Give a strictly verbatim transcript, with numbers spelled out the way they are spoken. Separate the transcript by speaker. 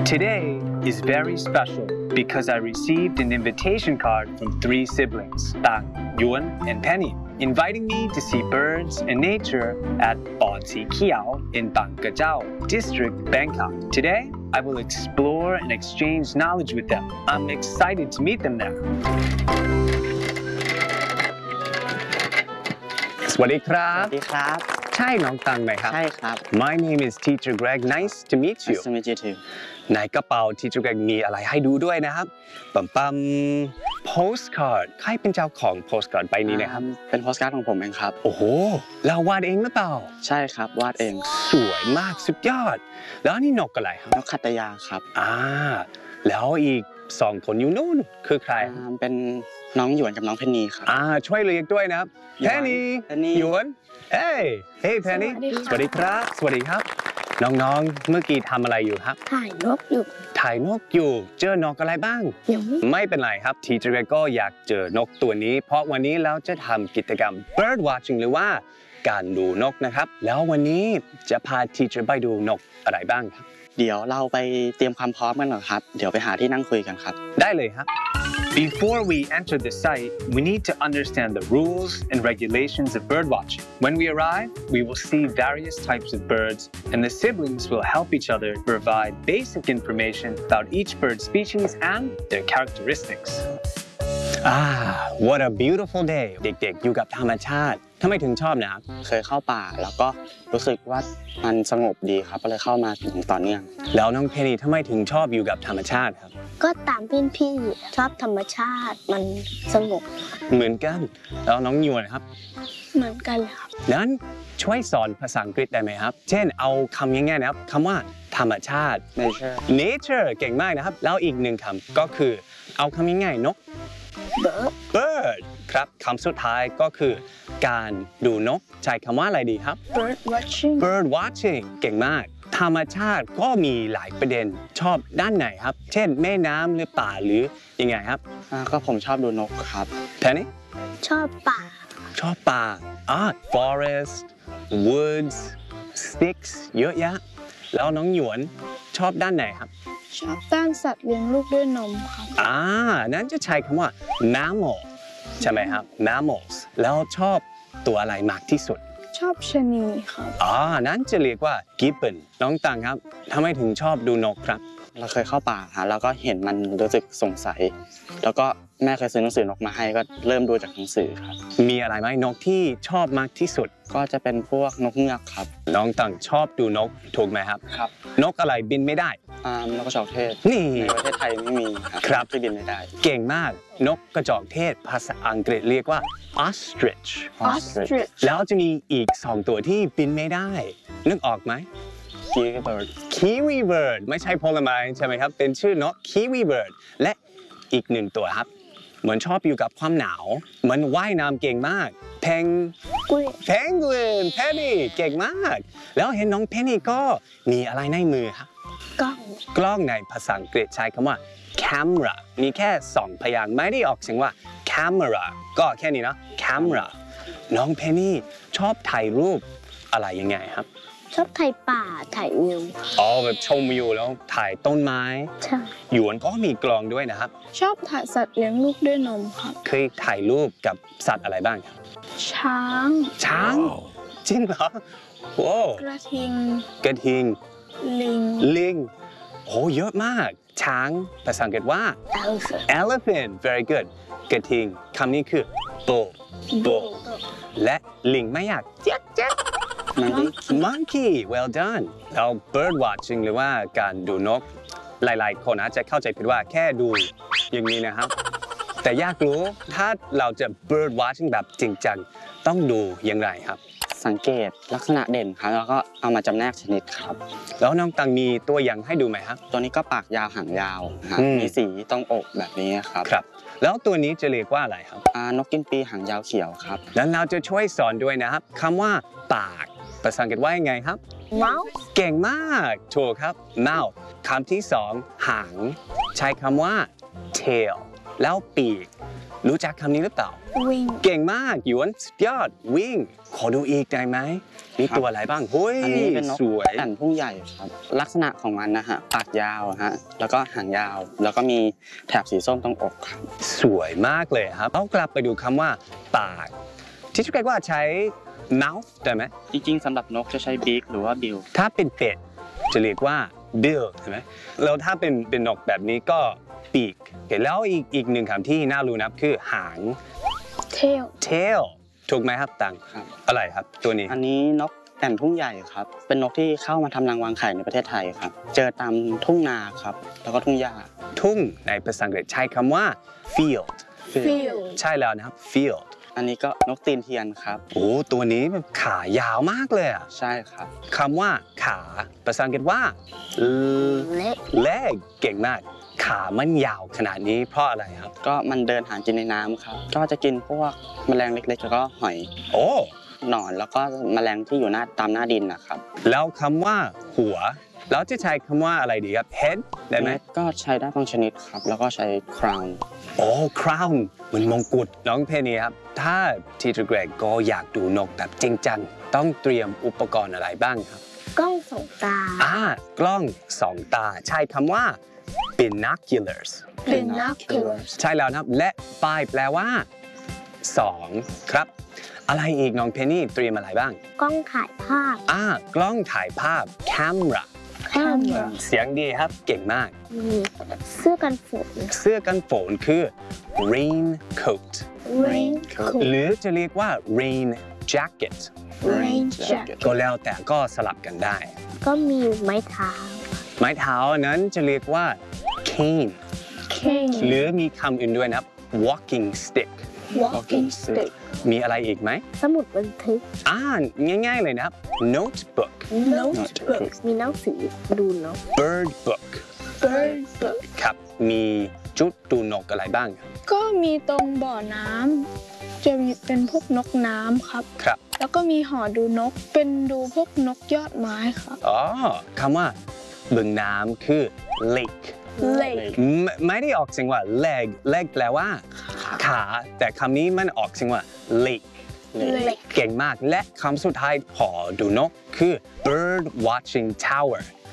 Speaker 1: Today is very special because I received an invitation card from three siblings, Tang, Yuan, and Penny, inviting me to see birds and nature at Bon Si Kiao in Bang Kachao District, Bangkok. Today, I will explore and exchange knowledge with them. I'm excited to meet them there. สวัสดีครับ
Speaker 2: สวัสดีครับ
Speaker 1: ใช่น้องตังไหมครับ
Speaker 2: ใช่ครับ
Speaker 1: My name is Teacher Greg. Nice to meet you.
Speaker 2: Nice to meet you too.
Speaker 1: ในกระเป๋า Teacher Greg มีอะไรให้ดูด้วยนะครับปั๊มปั๊ม postcard ใครเป็นเจ้าของ postcard ใบนี้นะครับ
Speaker 2: เป็น postcard ของผมเองครับ
Speaker 1: โอ้โหเราวาดเองหรือเปล่า
Speaker 2: ใช่ครับวาดเอง
Speaker 1: สวยมากสุดยอดแล้วนี่นกอะไรครับ
Speaker 2: นกขัตยาครับ
Speaker 1: อ่าแล้วอีกสองคนอยู่นู่นคือใคร
Speaker 2: เป็นน้องหยวนกับน้องเพนนีครับ
Speaker 1: อ่าช่วยเรียกด้วยนะครับเพนนีหยวนเฮ้ยเฮ้ยเพนนีสวัสดีครับสวัสดีครับน้องๆเมื่อกี้ทำอะไรอยู่ครับ
Speaker 3: ถ่ายนกอยู่
Speaker 1: ถ่ายนกอยู่เจอนกอะไรบ้างไม่เป็นไรครับทีเจอร์ก็อยากเจอนกตัวนี้เพราะวันนี้เราจะทำกิจกรรม bird watching หรือว่าการดูนกนะครับแล้ววันนี้จะพาทีเจอร์ไปดูนกอะไรบ้างครับ
Speaker 2: เดี๋ยวเราไปเตรียมความพร้อมกันก่อนครับเดี๋ยวไปหาที่นั่งคุยกันครับ
Speaker 1: ได้เลยครับ Before we enter the site, we need to understand the rules and regulations of birdwatching. When we arrive, we will see various types of birds, and the siblings will help each other provide basic information about each bird species and their characteristics. Ah, what a beautiful day! เด็กๆอยู่กับธรรมชาติทำไมถึงชอบนะครับ
Speaker 2: เคยเข้าป่าแล้วก็รู้สึกว่ามันสงบดีครับก็เลยเข้ามาถึงต่อเนื่อง
Speaker 1: แล้วน้องเพนนีทำไมถึงชอบอยู่กับธรรมชาติครับ
Speaker 3: ก็ตามพี่ๆชอบธรรมชาติมันสงบ
Speaker 1: เหมือนกันแล้วน้องหยวนครับ
Speaker 3: เหมือนกันครับ
Speaker 1: นั้นช่วยสอนภาษาอังกฤษได้ไหมครับเช่นเอาคำง่ายๆนะครับคำว่าธรรมชาติ
Speaker 2: nature
Speaker 1: nature เก่งมากนะครับแล้วอีกหนึ่งคำก็คือเอาคำง่ายๆนก
Speaker 3: bird
Speaker 1: bird ครับคำสุดท้ายก็คือการดูนกใช้คำว่าอะไรดีครับ
Speaker 3: bird watching
Speaker 1: bird watching เก่งมากธรรมชาติก็มีหลายประเด็นชอบด้านไหนครับเช่นแม่น้ำหรือป่าหรือยังไงครับ
Speaker 2: ก็ผมชอบดูนกครับ
Speaker 1: แทนนี่
Speaker 3: ชอบป่า
Speaker 1: ชอบป่าอ่า forest woods sticks เยอะแยะแล้วน้องหยวนชอบด้านไหนครับ
Speaker 3: ชอบด้านสัตว์เลี้ยงลูกด้วยนมครับ
Speaker 1: อ่านั้นจะใช้คำว่า mammal ใช่ไหมครับ mammals แล้วชอบตัวอะไรมากที่สุด
Speaker 3: ชอบชะนีครับ
Speaker 1: อ่านั้นจะเรียกว่า gibbon น้องตังครับทำไมถึงชอบดูนกครับ
Speaker 2: เราเคยเข้าป่าฮะแล้วก็เห็นมันรู้สึกสงสัยแล้วก็แม่เคยซื้อหนังสือนกมาให้ก็เริ่มดูจากหนังสือครับ
Speaker 1: มีอะไรไหมนกที่ชอบมากที่สุด
Speaker 2: ก็จะเป็นพวกนกเงือกครับ
Speaker 1: น้องตังชอบดูนกถูกไหมครับ
Speaker 2: ครับ
Speaker 1: นกอะไรบินไม่ได้
Speaker 2: อ่านกกระจอกเทศ
Speaker 1: นี่
Speaker 2: ในประเทศไทยไม่มี
Speaker 1: ครับ
Speaker 2: ที่บินไม่ได้
Speaker 1: เก่งมากนกกระจอกเทศภาษาอังกฤษเรียกว่า ostrich
Speaker 3: ostrich
Speaker 1: แล้วจะมีอีกสองตัวที่บินไม่ได้นึกออกไหม
Speaker 2: kiwi bird
Speaker 1: kiwi bird ไม่ใช่ผลไม้ใช่ไหมครับเป็นชื่อนก kiwi bird และอีกหนึ่งตัวครับเหมือนชอบอยู่กับความหนาวเหมือนว่ายน้ำเก่งมากแพงแพงกวินเพนนี่เก่งมากแล้วเห็นน้องเพนนี่ก็มีอะไรในมือครับ
Speaker 3: กล้อง
Speaker 1: กล้องในภาษาอังกฤษใช้คำว่า camera มีแค่สองพยางค์ไม่ได้ออกเสียงว่า camera ก็แค่นี้นะ camera น้องเพนนี่ชอบถ่ายรูปอะไรยังไงครับ
Speaker 3: ชอบถ่ายป่าถ่ายวิว
Speaker 1: อ๋อแบบชมวิวแล้วถ่ายต้นไม้
Speaker 3: ใช่
Speaker 1: หยวนก็มีกลองด้วยนะครับ
Speaker 3: ชอบถ่ายสัตว์เลี้ยงลูกด้วยนมครับ
Speaker 1: เคยถ่ายรูปกับสัตว์อะไรบ้างครับ
Speaker 3: ช้าง
Speaker 1: ช้างจริงเหรอโอ้
Speaker 3: กระทิง
Speaker 1: กระทิง
Speaker 3: ลิง
Speaker 1: ลิงโอ้เยอะมากช้างภาษาอังกฤษว่า
Speaker 3: elephant
Speaker 1: elephant very good กระทิงคำนี้คือ bull bull และลิงไม่อยากเจ๊กเจ๊ก
Speaker 2: monkey
Speaker 1: monkey well done แล้ว bird watching หรือว่าการดูนกหลายๆคนอาจจะเข้าใจผิดว่าแค่ดูอย่างนี้นะครับแต่อยากรู้ถ้าเราจะ bird watching แบบจริงจังต้องดูอย่างไรครับ
Speaker 2: สังเกตลักษณะเด่นครับแล้วก็เอามาจำแนกชนิดครับ
Speaker 1: แล้วน้องตังมีตัวอย่างให้ดูไหมครับ
Speaker 2: ตัวนี้ก็ปากยาวหางยาวมีสีตรงอกแบบนี้ครับ
Speaker 1: ครับแล้วตัวนี้จะเรียกว่าอะไรครับ
Speaker 2: นกกินปีหางยาวเขียวครับ
Speaker 1: แล้วเราจะช่วยสอนด้วยนะครับคำว่าปากภาษาอังกฤษว่ายังไงครับ
Speaker 3: mouth
Speaker 1: เก่งมากถูกครับ mouth คำที่สองหางใช้คำว่า tail แล้วปีก
Speaker 4: รู้จักคำนี้หรือเปล่า
Speaker 3: วิ่ง
Speaker 4: เก่งมากหยวนสุดยอดวิ่ง ขอดูอีกได้ไหมนี่ตัวอะไรบ้างเฮ้ย
Speaker 2: อันนี้เป็นนก
Speaker 4: สวย
Speaker 2: แอ่นทุ่งใหญ่ครับลักษณะของมันนะฮะปากยาวอะฮะแล้วก็หางยาว แล้วก็มีแถบสีส้มตรงอกครับ
Speaker 4: สวยมากเลยครับเอากลับไปดูคำว่าปากที่ชุกว่าใช้ mouth ได้ไหม
Speaker 2: จริงๆสำหรับนกจะใช้ beak หรือว่า bill
Speaker 4: ถ้าเป็นเป็ดจะเรียกว่า bill ใช่ไหมแล้วถ้าเป็นเป็นนกแบบนี้ก็ beak โอเคแล้วอีกอีกหนึ่งคำที่น่ารู้นะคือหาง
Speaker 3: เทล
Speaker 4: tail ถูกไหมครับตัง
Speaker 2: ครับ
Speaker 4: อะไรครับตัวนี้
Speaker 2: อันนี้นกแอ่นทุ่งใหญ่ครับเป็นนกที่เข้ามาทำรังวางไข่ในประเทศไทยครับเจอตามทุ่งนาครับแล้วก็ทุ่งหญ้า
Speaker 4: ทุ่งในภาษาอังกฤษใช้คำว่า field
Speaker 3: ฟิล
Speaker 4: ใช่แล้วนะครับ field
Speaker 2: อันนี้ก็นกตีนเทียนครับ
Speaker 4: โอ้ตัวนี้แบบขายาวมากเลยอะ
Speaker 2: ใช่ครับ
Speaker 4: คำว่าขาภาษาอังกฤษว่า
Speaker 3: เล็ก
Speaker 4: leg เก่งมาก ขามันยาวขนาดนี้เพราะอะไรครับ
Speaker 2: ก็มันเดินหากินในน้ำครับก็จะกินพวกแมลงเล็กๆ แล้วก็หอย
Speaker 4: โอ้
Speaker 2: หนอนแล้วก็แมลงที่อยู่หน้าตามหน้าดินนะครับ
Speaker 4: แล้วคำว่าหัวเราจะใช้คำว่าอะไรดีครับ head ได้ไหม
Speaker 2: ก็ใช้ได้บางชนิดครับแล้วก็ใช้ crown
Speaker 4: โอ้ crown เหมือนมงกุฎน้องเพนีครับ ถ้าทีเตอร์เกรกก็อยากดูนกแบบจริงจังต้องเตรียมอุปกรณ์อะไรบ้างครับ
Speaker 3: กล้องสองตา
Speaker 4: อ่ากล้องสองตาใช้คำว่า binoculars
Speaker 3: binoculars
Speaker 4: ใช่แล้วนะครับและปลายแปลว่าสองครับ อะไรอีกน้องเพนนี่เตรียมอะไรบ้าง
Speaker 3: กล้องถ่ายภาพ
Speaker 4: อ่ากล้องถ่ายภาพ camera
Speaker 3: camera
Speaker 4: เสียงดีครับเก่งมาก
Speaker 3: มีเสื้อกันฝน
Speaker 4: เสื้อกันฝนคือ raincoat
Speaker 3: raincoat
Speaker 4: หรือจะเรียกว่า rain jacket
Speaker 3: rain jacket
Speaker 4: ก็แล้วแต่ก็สลับกันได้
Speaker 3: ก็มีไม้เท้า
Speaker 4: ไม้เท้านั้นจะเรียกว่า cane
Speaker 3: cane
Speaker 4: หรือมีคำอื่นด้วยนะครับ walking stick
Speaker 3: walking stick
Speaker 4: มีอะไรอีกไหม
Speaker 3: สมุดบันทึก
Speaker 4: อ่าง่ายๆเลยนะครับ notebook
Speaker 3: notebook มีหนังสือดูนก
Speaker 4: bird book
Speaker 3: bird book
Speaker 4: ครับ มีจุดดูนกอะไรบ้างครับ
Speaker 5: ก็มีตรงบ่อน้ำจะมีเป็นพวกนกน้ำครับ
Speaker 4: ครับ
Speaker 5: แล้วก็มีหอดูนกเป็นดูพวกนกยอดไม้ครับ
Speaker 4: อ๋อคำว่าบึงน้ำคือ lake
Speaker 5: lake
Speaker 4: ไม่ไม่ได้ออกเสียงว่า leg leg แปลว่า ขา แต่คำนี้มันออกเสียงว่า lake
Speaker 3: lake
Speaker 4: เก่งมากและคำสุดท้ายพอดูนกคือ bird watching tower